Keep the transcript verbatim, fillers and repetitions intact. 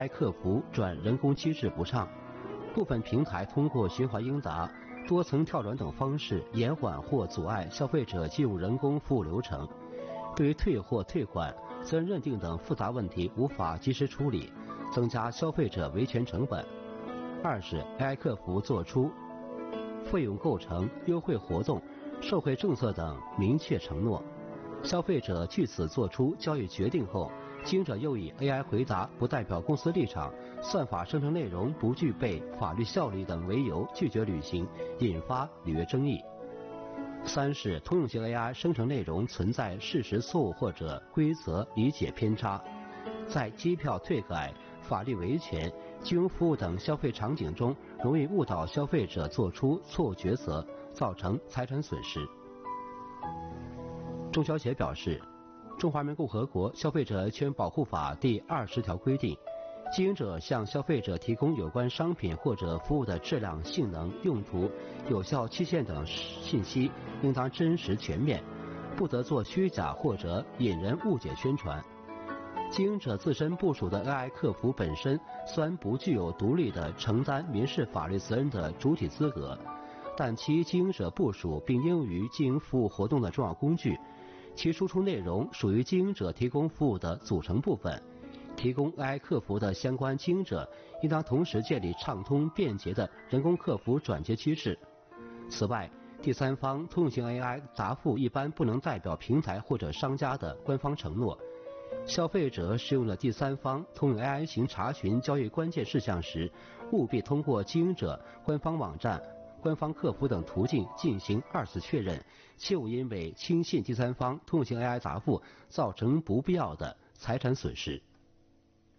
A I 客服转人工机制不畅，部分平台通过循环应答、多层跳转等方式延缓或阻碍消费者进入人工服务流程，对于退货、退款、责任认定等复杂问题无法及时处理，增加消费者维权成本。二是 A I 客服作出费用构成、优惠活动、受惠政策等明确承诺，消费者据此作出交易决定后，经营者又以 A I 回答不代表公司立场、算法生成内容不具备法律效力等为由拒绝履行，引发履约争议。三是通用型 A I 生成内容存在事实错误或者规则理解偏差，在机票退改、法律维权、金融服务等消费场景中，容易误导消费者做出错误决策，造成财产损失。中消协表示，中华人民共和国消费者权益保护法第二十条规定，经营者向消费者提供有关商品或者服务的质量、性能、用途、有效期限等信息，应当真实全面，不得做虚假或者引人误解宣传。经营者自身部署的 A I 客服本身虽然不具有独立的承担民事法律责任的主体资格，但其经营者部署并应用于经营服务活动的重要工具，其输出内容属于经营者提供服务的组成部分。提供 A I 客服的相关经营者应当同时建立畅通便捷的人工客服转接机制。此外，第三方通用型 A I 答复一般不能代表平台或者商家的官方承诺。消费者使用了第三方通用 A I 型查询交易关键事项时，务必通过经营者官方网站、官方客服等途径进行二次确认，切勿因为轻信第三方通用型 A I 答复造成不必要的财产损失。